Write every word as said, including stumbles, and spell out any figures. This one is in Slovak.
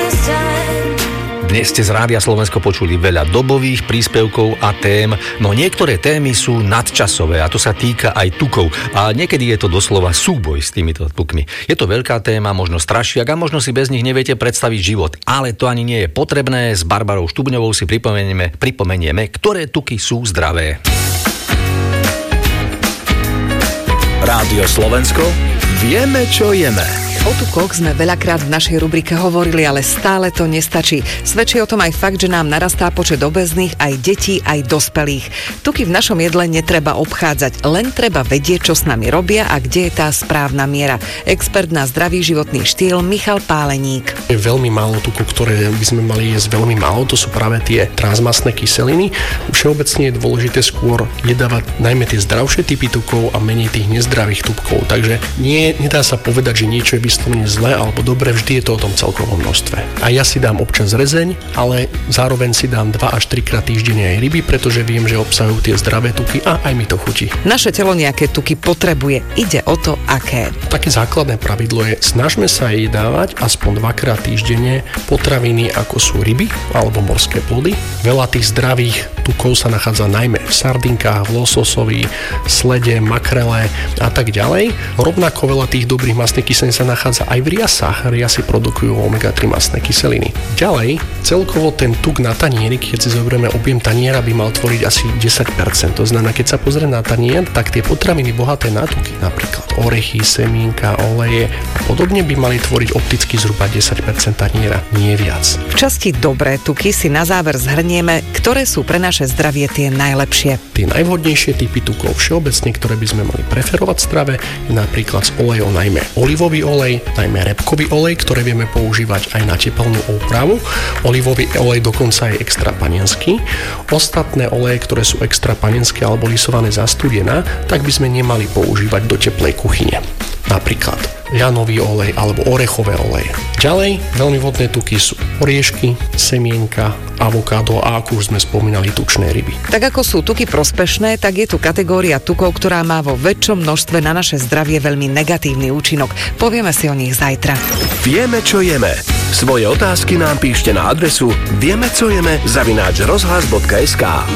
Dnes ste z Rádia Slovensko počuli veľa dobových príspevkov a tém, no niektoré témy sú nadčasové a to sa týka aj tukov a niekedy je to doslova súboj s týmito tukmi. Je to veľká téma, možno strašiak a možno si bez nich neviete predstaviť život, ale to ani nie je potrebné. S Barbarou Štubňovou si pripomenieme, pripomenieme, ktoré tuky sú zdravé. Rádio Slovensko, vieme, čo jeme. O tukoch sme veľakrát v našej rubrike hovorili, ale stále to nestačí. Svedčí o tom aj fakt, že nám narastá počet obéznych aj detí, aj dospelých. Tuky v našom jedle netreba obchádzať, len treba vedieť, čo s nami robia a kde je tá správna miera. Expert na zdravý životný štýl Michal Páleník. Je veľmi málo tukov, ktoré by sme mali jesť veľmi málo, to sú práve tie transmastné kyseliny. Všeobecne je dôležité skôr jedávať najmä tie zdravšie typy tukov a menej tých nezdravých tukov. Takže nie, nedá sa povedať, že niečo je vyslovene zlé alebo dobre, vždy je to o tom celkovom množstve. A ja si dám občas rezeň, ale zároveň si dám dva až tri krát týždenne aj ryby, pretože viem, že obsahujú tie zdravé tuky a aj mi to chutí. Naše telo nejaké tuky potrebuje. Ide o to, aké. Také základné pravidlo je, snažme sa jedávať aspoň dvakrát týždenne potraviny, ako sú ryby alebo morské plody. Veľa tých zdravých tukov sa nachádza najmä v sardinkách, v lososovi, slede, makrele a tak ďalej. Rovnako veľa tých dobrých mastných kyselín sa nachádza aj v riasách. Riasy produkujú omega tri mastné kyseliny. Ďalej, celkovo ten tuk na tanieri, keď si zoberieme objem taniera, by mal tvoriť asi desať percent. To znamená, keď sa pozrie na tanier, tak tie potraviny bohaté na tuky, napríklad orechy, semienka, oleje a podobne, by mali tvoriť opticky zhruba desať percent taniera, nie viac. V časti dobré tuky si na záver zhrnieme, ktoré sú pre naše zdravie tie najlepšie. Tie najvhodnejšie typy tukov všeobecne, ktoré by sme mali preferovať v strave, je napríklad z olejov najmä olivový olej, najmä repkový olej, ktoré vieme používať aj na tepelnú úpravu. Olivový olej dokonca je extra panenský. Ostatné oleje, ktoré sú extra panenské alebo lisované za studená, tak by sme nemali používať do teplej kuchyne. Napríklad ľanový olej alebo orechové oleje. Ďalej, veľmi vhodné tuky sú oriešky, semienka, avokádo a ako už sme spomínali, tučné ryby. Tak ako sú tuky prospešné, tak je tu kategória tukov, ktorá má vo väčšom množstve na naše zdravie veľmi negatívny účinok. Povieme si o nich zajtra. Vieme, čo jeme. Svoje otázky nám píšte na adresu vieme, co jeme zavináč rozhlas bodka es ká.